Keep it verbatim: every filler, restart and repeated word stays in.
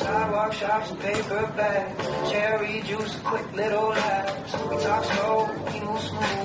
Sidewalk shops and paper bags, cherry juice, quick little laughs. We talk slow, we move smooth.